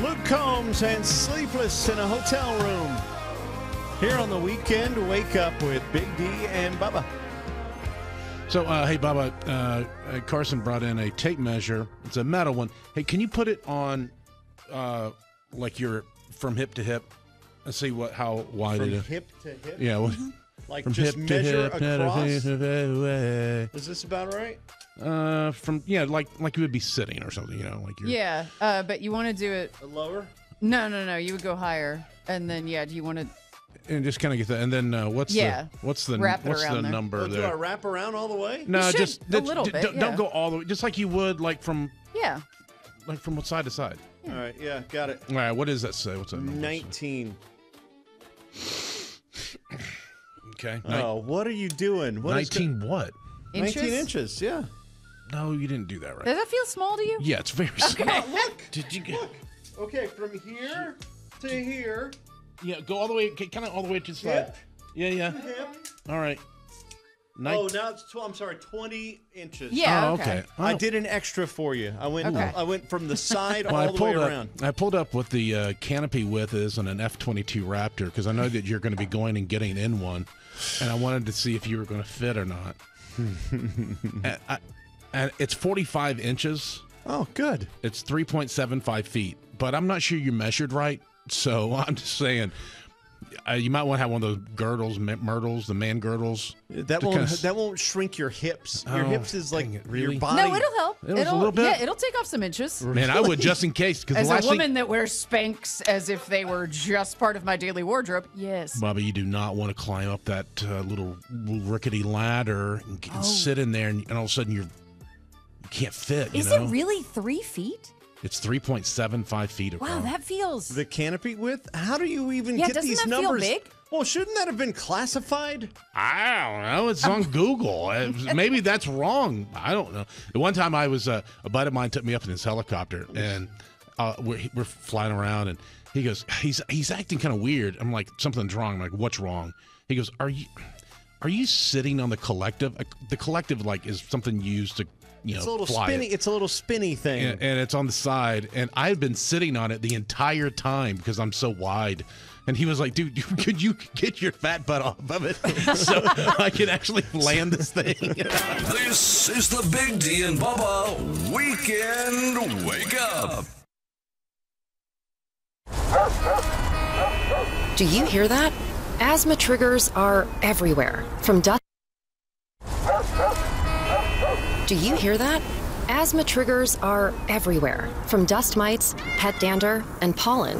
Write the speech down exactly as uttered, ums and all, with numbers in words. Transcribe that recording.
Luke Combs and Sleepless in a Hotel Room. Here on the weekend, wake up with Big D and Bubba. So, uh, hey, Bubba, uh, Carson brought in a tape measure. It's a metal one. Hey, can you put it on, uh, like your from hip to hip, and see what how wide From it is? hip to hip? Yeah. Well, Like from just hip to measure hip, across? Is Is this about right? Uh, from yeah, like like you would be sitting or something, you know, like you're. Yeah, uh, but you want to do it. Lower? No, no, no. You would go higher, and then yeah, do you want to? And just kind of get that, and then uh, what's Yeah. the what's the Wrap it what's around the there. number Oh, do I there? wrap around all the way? No, You should, just a just- little d- bit, don't- Don't yeah. go all the way, just like you would like from Yeah. like from side to side. All right, yeah, got it. All right, what does that say? What's that number? nineteen. Okay. Oh, what are you doing? What is go- nineteen what? Inches? nineteen inches, yeah. No, you didn't do that right. Does that feel small to you? Yeah, it's very small. Look! Did you get? Look! Okay, from here to here. Yeah, go all the way, kind of all the way to the side. Hip. Yeah, yeah. Hip. All right. Nin- Oh, now it's twelve. I'm sorry, twenty inches. Yeah. Oh, okay. okay. I Oh. did an extra for you. I went. Okay. I went from the side Well, all I the way pulled around. up. I pulled up what the uh, canopy width is on an F twenty-two Raptor because I know that you're going to be going and getting in one, and I wanted to see if you were going to fit or not. and, I, and it's forty-five inches. Oh, good. It's three point seven five feet, but I'm not sure you measured right. So I'm just saying, uh, you might want to have one of those girdles, m- myrtles, the man girdles. That to won't. kinda s- That won't shrink your hips. Your Oh, hips is like dang it, really? your body. No, it'll help. It was a little bit? Yeah, it'll take off some inches. Man, I would just in case because As the a last woman thing, that wears Spanx as if they were just part of my daily wardrobe, yes. Bobby, you do not want to climb up that uh, little rickety ladder and, and Oh. sit in there, and, and all of a sudden you're you can't fit. You Is know, it really three feet? it's three point seven five feet across. Wow, that feels. The canopy width. How do you even Yeah, get doesn't these that feel numbers? big? Well, shouldn't that have been classified? I don't know. It's on Google. Uh, Maybe that's wrong. I don't know. The one time I was, uh, a buddy of mine took me up in his helicopter, and uh, we're, we're flying around, and he goes, he's he's acting kind of weird. I'm like, something's wrong. I'm like, what's wrong? He goes, are you are you sitting on the collective? Uh, The collective, like, is something used to, you know, It's a little fly spinny. it. It's a little spinny thing. And, and it's on the side, and I've been sitting on it the entire time because I'm so wide. And he was like, dude, you- could you get your fat butt off of it so I can actually land this thing? This is the Big D and Bubba Weekend Wake Up. Do you hear that? Asthma triggers are everywhere. From dust. Do you hear that? Asthma triggers are everywhere. From dust mites, pet dander, and pollen.